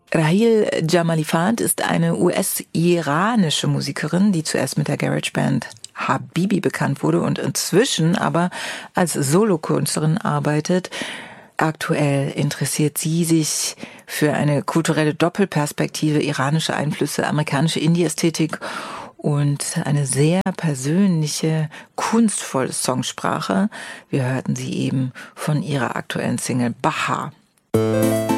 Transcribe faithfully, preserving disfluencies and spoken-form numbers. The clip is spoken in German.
Rahil Jamalifard ist eine U S-iranische Musikerin, die zuerst mit der Garageband Habibi bekannt wurde und inzwischen aber als Solokünstlerin arbeitet. Aktuell interessiert sie sich für eine kulturelle Doppelperspektive, iranische Einflüsse, amerikanische Indie-Ästhetik und eine sehr persönliche, kunstvolle Songsprache. Wir hörten sie eben von ihrer aktuellen Single Baha.